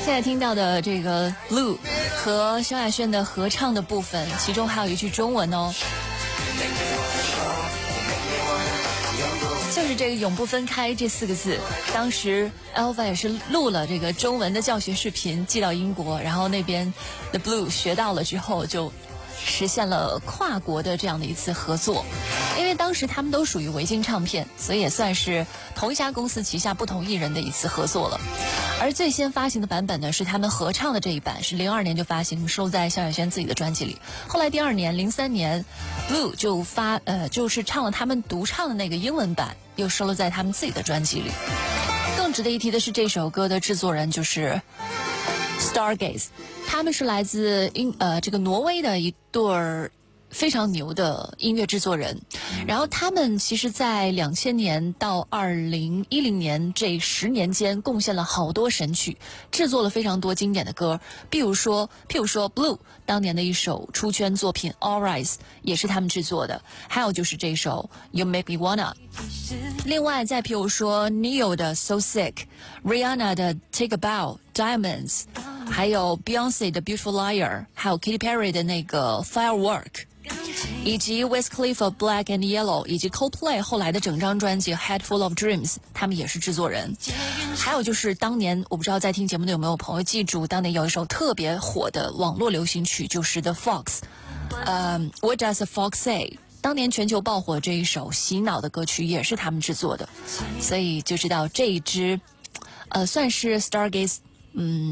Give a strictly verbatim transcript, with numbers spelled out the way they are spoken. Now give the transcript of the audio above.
现在听到的这个 Blue 和萧亚轩的合唱的部分，其中还有一句中文哦，就是这个永不分开这四个字。当时 Elva 也是录了这个中文的教学视频寄到英国，然后那边 The Blue 学到了之后就实现了跨国的这样的一次合作。因为当时他们都属于维京唱片，所以也算是同一家公司旗下不同艺人的一次合作了。而最先发行的版本呢，是他们合唱的这一版，是零二年就发行，收在萧亚轩自己的专辑里。后来第二年零三年 Blue 就发呃就是唱了他们独唱的那个英文版，又收录在他们自己的专辑里。更值得一提的是，这首歌的制作人就是 Stargaze， 他们是来自英呃这个挪威的一对儿非常牛的音乐制作人。然后他们其实在两千年到二零一零年这十年间贡献了好多神曲，制作了非常多经典的歌，比如说譬如说 Blue 当年的一首出圈作品 All Rise 也是他们制作的，还有就是这首 You Make Me Wanna。 另外再譬如说 Neo 的 So Sick， Rihanna 的 Take a Bow Diamonds， 还有 Beyonce 的 Beautiful Liar， 还有 Katy Perry 的那个 Firework，以及 Wiz Khalifa Black and Yellow， 以及 Coldplay 后来的整张专辑 Head Full of Dreams， 他们也是制作人。还有就是当年我不知道在听节目的有没有朋友记住，当年有一首特别火的网络流行曲，就是 The Fox， 呃、um, What Does a Fox Say， 当年全球爆火这一首洗脑的歌曲也是他们制作的。所以就知道这一支呃算是 Stargaze 嗯